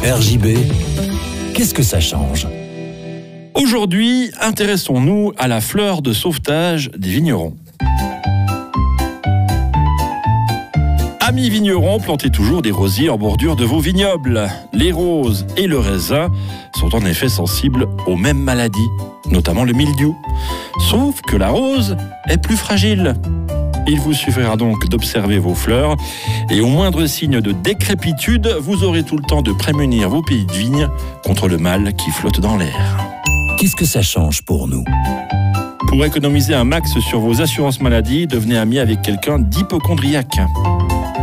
RJB, qu'est-ce que ça change ? Aujourd'hui, intéressons-nous à la fleur de sauvetage des vignerons. Amis vignerons, plantez toujours des rosiers en bordure de vos vignobles. Les roses et le raisin sont en effet sensibles aux mêmes maladies, notamment le mildiou. Sauf que la rose est plus fragile. Il vous suffira donc d'observer vos fleurs et au moindre signe de décrépitude, vous aurez tout le temps de prémunir vos pays de vigne contre le mal qui flotte dans l'air. Qu'est-ce que ça change pour nous ? Pour économiser un max sur vos assurances maladie, devenez ami avec quelqu'un d'hypocondriaque.